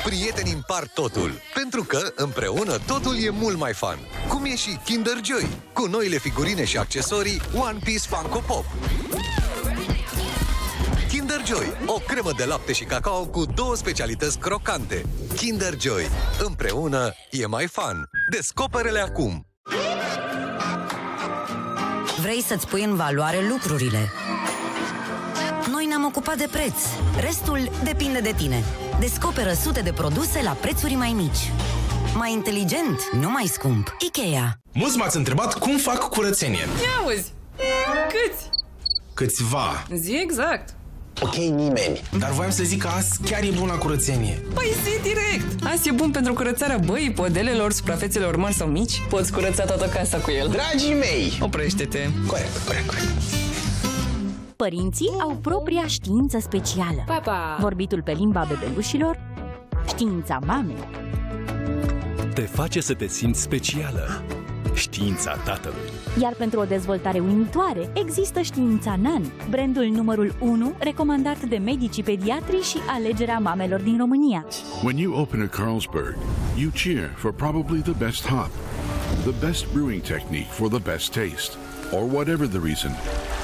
prietenii împart totul. Pentru că, împreună, totul e mult mai fun. Cum e și Kinder Joy, cu noile figurine și accesorii One Piece Funko Pop. Kinder Joy, o cremă de lapte și cacao cu 2 specialități crocante. Kinder Joy, împreună e mai fun. Descoperă-le acum! Vrei să-ți pui în valoare lucrurile. Noi ne-am ocupat de preț. Restul depinde de tine. Descoperă sute de produse la prețuri mai mici. Mai inteligent, nu mai scump. IKEA. Mulți m-ați întrebat cum fac curățenie. Ia auzi! Câți? Câțiva. Zi exact. Ok, nimeni. Dar voiam să zic că azi chiar e bună curățenie. Păi zi direct! Azi e bun pentru curățarea băii, podelelor, suprafețelor mari sau mici. Poți curăța toată casa cu el. Dragii mei! Oprește-te. Corect. Părinții au propria știință specială. Papa! Vorbitul pe limba bebelușilor, știința mamei. Te face să te simți specială. Știința tatălui. Iar pentru o dezvoltare uimitoare, există știința NAN, brandul numărul 1 recomandat de medicii pediatri și alegerea mamelor din România. When you open a Carlsberg, you cheer for probably the best hop, the best brewing technique for the best taste, or whatever the reason.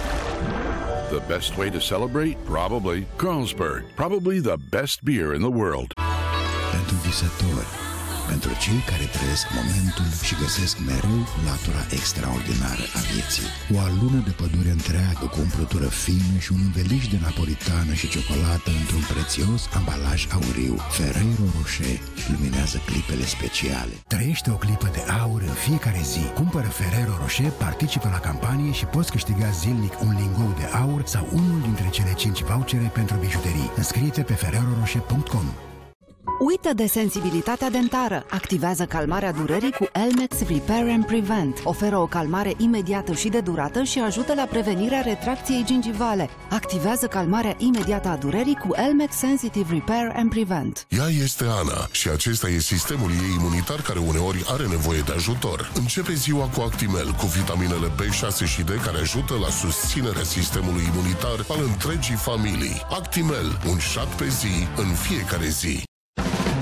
The best way to celebrate? Probably Carlsberg. Probably the best beer in the world. Pentru visători, pentru cei care trăiesc momentul și găsesc mereu latura extraordinară a vieții. O alună de pădure întreagă cu umplutură fină și un înveliș de napolitană și ciocolată într-un prețios ambalaj auriu. Ferrero Rocher luminează clipele speciale. Trăiește o clipă de aur în fiecare zi. Cumpără Ferrero Rocher, participă la campanie și poți câștiga zilnic un lingou de aur sau unul dintre cele 5 vouchere pentru bijuterii. Înscrie-te pe ferrerorocher.com. Uită de sensibilitatea dentară. Activează calmarea durerii cu Elmex Repair and Prevent. Oferă o calmare imediată și de durată și ajută la prevenirea retracției gingivale. Activează calmarea imediată a durerii cu Elmex Sensitive Repair and Prevent. Ea este Ana și acesta e sistemul ei imunitar care uneori are nevoie de ajutor. Începe ziua cu Actimel, cu vitaminele B6 și D care ajută la susținerea sistemului imunitar al întregii familii. Actimel, un șat pe zi, în fiecare zi.